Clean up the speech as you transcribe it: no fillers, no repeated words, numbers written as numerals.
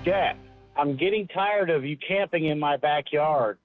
Jack, I'm getting tired of you camping in my backyard.